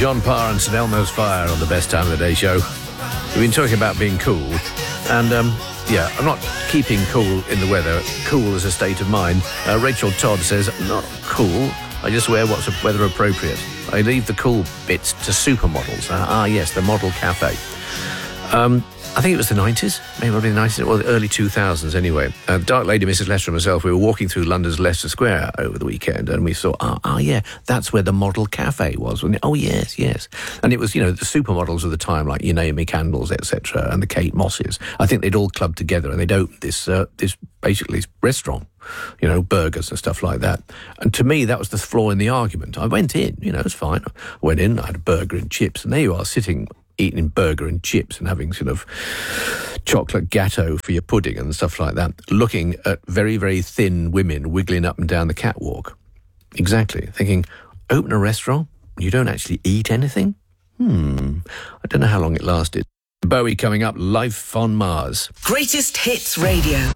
John Parr and St Elmo's Fire on the Best Time of the Day show. We've been talking about being cool, and I'm not keeping cool in the weather. Cool is a state of mind. Rachel Todd says, not cool, I just wear what's weather appropriate. I leave the cool bits to supermodels. Yes, the model cafe. I think it was the 90s, maybe the 90s, or the early 2000s anyway. Dark Lady Mrs. Lester and myself, we were walking through London's Leicester Square over the weekend, and we saw, yeah, that's where the model cafe was. Oh, yes. And it was, the supermodels of the time, like Naomi Campbell's, etc., and the Kate Mosses. I think they'd all clubbed together, and they'd opened this restaurant, burgers and stuff like that. And to me, that was the flaw in the argument. I went in, it was fine. I went in, I had a burger and chips, and there you are, sitting eating burger and chips and having sort of chocolate gatto for your pudding and stuff like that, looking at very, very thin women wiggling up and down the catwalk. Exactly. Thinking, open a restaurant, you don't actually eat anything? I don't know how long it lasted. Bowie coming up, Life on Mars. Greatest Hits Radio.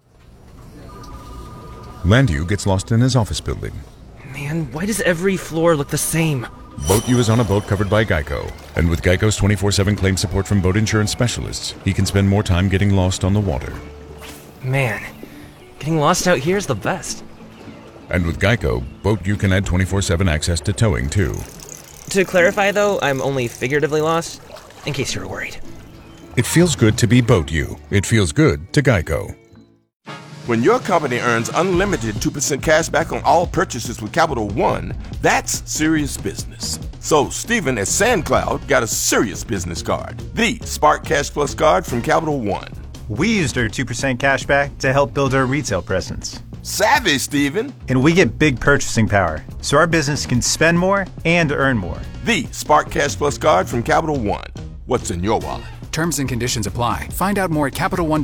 Landew gets lost in his office building. Man, why does every floor look the same? BoatU is on a boat covered by Geico. And with Geico's 24/7 claim support from boat insurance specialists, he can spend more time getting lost on the water. Man, getting lost out here is the best. And with Geico, BoatU can add 24/7 access to towing, too. To clarify, though, I'm only figuratively lost, in case you were worried. It feels good to be BoatU. It feels good to Geico. When your company earns unlimited 2% cash back on all purchases with Capital One, that's serious business. So Stephen at SandCloud got a serious business card, the Spark Cash Plus card from Capital One. We used our 2% cash back to help build our retail presence. Savvy, Stephen. And we get big purchasing power, so our business can spend more and earn more. The Spark Cash Plus card from Capital One. What's in your wallet? Terms and conditions apply. Find out more at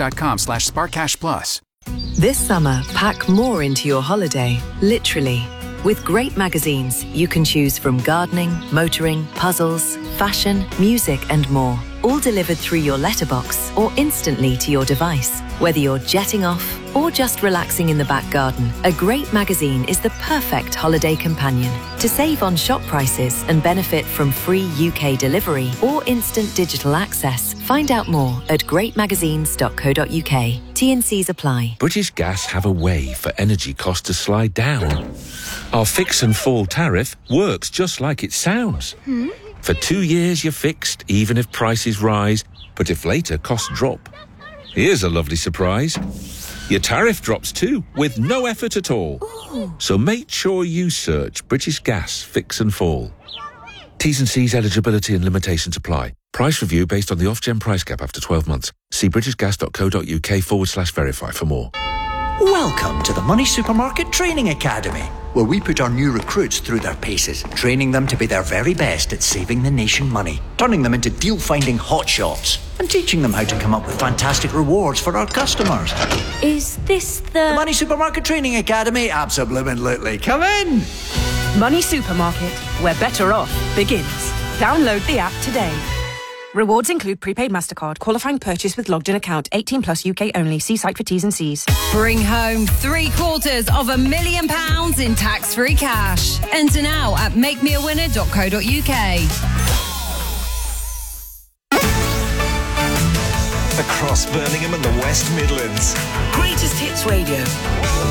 CapitalOne.com/SparkCashPlus. This summer, pack more into your holiday, literally. With great magazines, you can choose from gardening, motoring, puzzles, fashion, music, and more. All delivered through your letterbox or instantly to your device. Whether you're jetting off or just relaxing in the back garden, a great magazine is the perfect holiday companion. To save on shop prices and benefit from free UK delivery or instant digital access, find out more at greatmagazines.co.uk. T&Cs apply. British Gas have a way for energy costs to slide down. Our fix and fall tariff works just like it sounds. For 2 years you're fixed, even if prices rise, but if later costs drop. Here's a lovely surprise. Your tariff drops too, with no effort at all. Ooh. So make sure you search British Gas Fix and Fall. T's and C's eligibility and limitations apply. Price review based on the Ofgem price cap after 12 months. See britishgas.co.uk/verify for more. Welcome to the Money Supermarket Training Academy, where we put our new recruits through their paces, training them to be their very best at saving the nation money, turning them into deal-finding hotshots, and teaching them how to come up with fantastic rewards for our customers. Is this the Money Supermarket Training Academy? Absolutely. Come in! Money Supermarket, where better off begins. Download the app today. Rewards include prepaid MasterCard, qualifying purchase with logged-in account, 18+ UK only. See site for T's and C's. Bring home £750,000 in tax-free cash. Enter now at makemeawinner.co.uk. Across Birmingham and the West Midlands. Greatest Hits Radio.